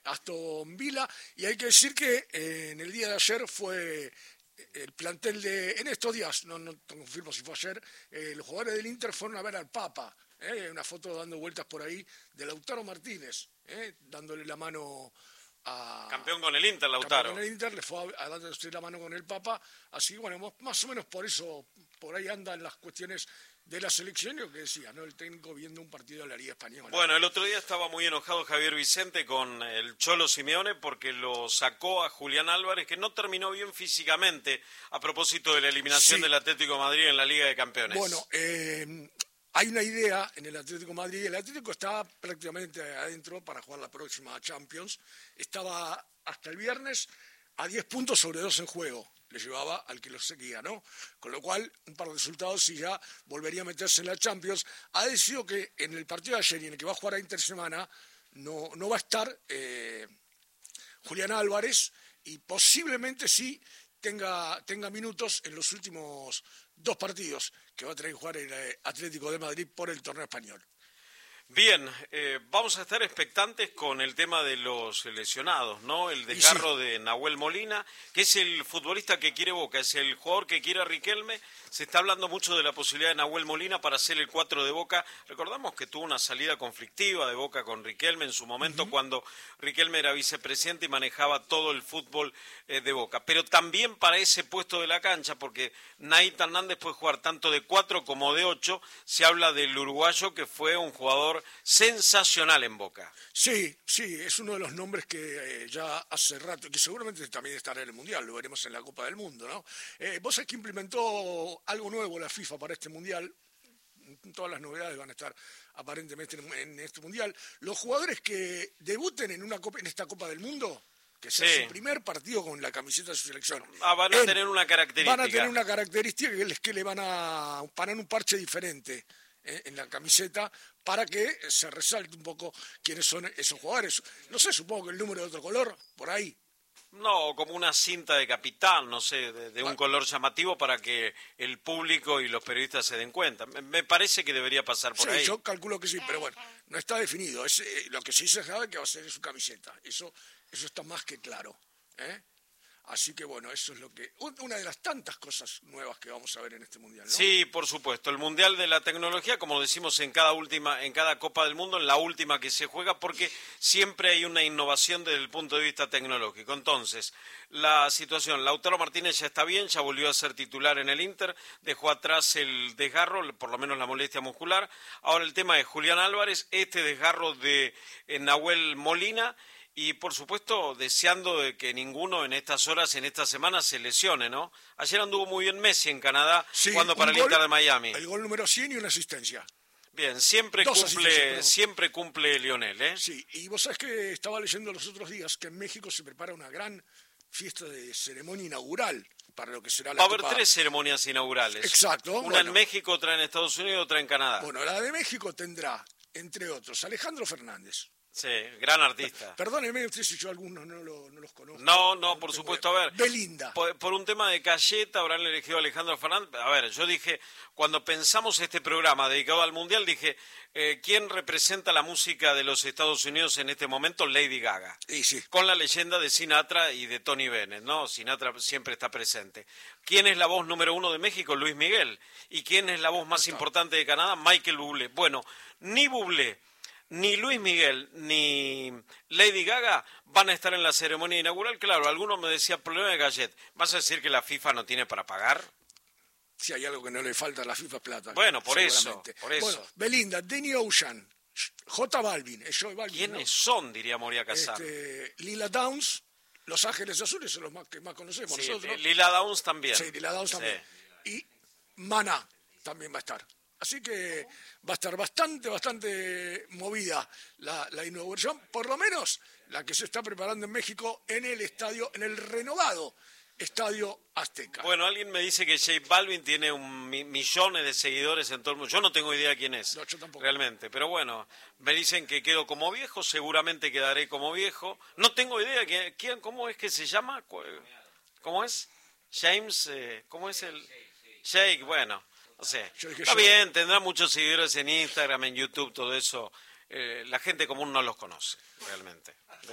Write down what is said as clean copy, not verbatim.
Aston Villa, y hay que decir que en el día de ayer fue el plantel en estos días, no confirmo si fue ayer, los jugadores del Inter fueron a ver al Papa, una foto dando vueltas por ahí de Lautaro Martínez, dándole la mano a... Campeón con el Inter, Lautaro. Campeón con el Inter, le fue a darse la mano con el Papa, así bueno, más o menos por eso, por ahí andan las cuestiones de la selección, lo que decía, ¿no? El técnico viendo un partido de la Liga Española. Bueno, el otro día estaba muy enojado Javier Vicente con el Cholo Simeone porque lo sacó a Julián Álvarez, que no terminó bien físicamente a propósito de la eliminación del Atlético de Madrid en la Liga de Campeones. Bueno, hay una idea en el Atlético de Madrid. El Atlético está prácticamente adentro para jugar la próxima Champions. Estaba hasta el viernes a 10 puntos sobre 2 en juego. Le llevaba al que lo seguía, ¿no? Con lo cual, un par de resultados y ya volvería a meterse en la Champions. Ha decidido que en el partido de ayer y en el que va a jugar a intersemana no va a estar Julián Álvarez y posiblemente sí tenga minutos en los últimos 2 partidos que va a tener que jugar el Atlético de Madrid por el torneo español. Bien, vamos a estar expectantes con el tema de los lesionados, ¿no? El desgarro de Nahuel Molina, que es el futbolista que quiere Boca, es el jugador que quiere a Riquelme. Se está hablando mucho de la posibilidad de Nahuel Molina para ser el 4 de Boca. Recordamos que tuvo una salida conflictiva de Boca con Riquelme en su momento cuando Riquelme era vicepresidente y manejaba todo el fútbol de Boca. Pero también para ese puesto de la cancha, porque Naita Hernández puede jugar tanto de 4 como de 8, se habla del uruguayo que fue un jugador sensacional en Boca. Sí, es uno de los nombres que ya hace rato, que seguramente también estará en el Mundial, lo veremos en la Copa del Mundo, ¿no? Vos sabés que implementó algo nuevo la FIFA para este Mundial. Todas las novedades van a estar aparentemente en este Mundial. Los jugadores que debuten en esta Copa del Mundo, que sea su primer partido con la camiseta de su selección. Van a tener una característica. Van a tener una característica que le van a poner un parche diferente en la camiseta para que se resalte un poco quiénes son esos jugadores. No sé, supongo que el número de otro color, por ahí. No, como una cinta de capitán, no sé, de un color llamativo para que el público y los periodistas se den cuenta. Me parece que debería pasar por ahí. Sí, yo calculo que sí, pero bueno, no está definido. Lo que sí se sabe que va a ser en su camiseta. Eso está más que claro. Así que bueno, eso es una de las tantas cosas nuevas que vamos a ver en este Mundial, ¿no? Sí, por supuesto, el Mundial de la Tecnología, como decimos en cada Copa del Mundo, en la última que se juega, porque siempre hay una innovación desde el punto de vista tecnológico. Entonces, la situación, Lautaro Martínez ya está bien, ya volvió a ser titular en el Inter, dejó atrás el desgarro, por lo menos la molestia muscular. Ahora el tema de Julián Álvarez, este desgarro de Nahuel Molina. Y, por supuesto, deseando de que ninguno en estas horas, en esta semana, se lesione, ¿no? Ayer anduvo muy bien Messi en Canadá, jugando para el Inter de Miami. El gol número 100 y una asistencia. Bien, siempre cumple Lionel, ¿eh? Sí, y vos sabés que estaba leyendo los otros días que en México se prepara una gran fiesta de ceremonia inaugural para lo que será la Copa. Va a haber 3 ceremonias inaugurales. Exacto. Una en México, otra en Estados Unidos y otra en Canadá. Bueno, la de México tendrá, entre otros, Alejandro Fernández. Sí, gran artista. Perdóneme usted si yo algunos no los conozco. No, por supuesto, a ver. Belinda. Por un tema de Cayeta habrán elegido a Alejandro Fernández. A ver, yo dije, cuando pensamos este programa dedicado al Mundial, dije, ¿quién representa la música de los Estados Unidos en este momento? Lady Gaga. Y sí. Con la leyenda de Sinatra y de Tony Bennett, ¿no? Sinatra siempre está presente. ¿Quién es la voz número 1 de México? Luis Miguel. ¿Y quién es la voz más importante de Canadá? Michael Bublé. Bueno, ni Bublé, ni Luis Miguel, ni Lady Gaga van a estar en la ceremonia inaugural. Claro, algunos me decían, problema de Gallet. ¿Vas a decir que la FIFA no tiene para pagar? Si hay algo que no le falta a la FIFA, plata. Bueno, por eso. Bueno, Belinda, Danny Ocean, J Balvin, Joe Balvin. ¿Quiénes son, diría Moria Casar? Lila Downs, Los Ángeles Azules son los que más conocemos nosotros. Lila Downs también. Sí, Lila Downs también. Y Maná también va a estar. Así que va a estar bastante movida la inauguración, por lo menos la que se está preparando en México en el renovado Estadio Azteca. Bueno, alguien me dice que J Balvin tiene millones de seguidores en todo el mundo. Yo no tengo idea quién es, no, yo tampoco. Realmente. Pero bueno, me dicen que quedo como viejo, seguramente quedaré como viejo. No tengo idea cómo es que se llama. ¿Cómo es? James, ¿cómo es el? Jake, bueno. No sé, está bien, tendrá muchos seguidores en Instagram, en YouTube, todo eso. La gente común no los conoce, realmente.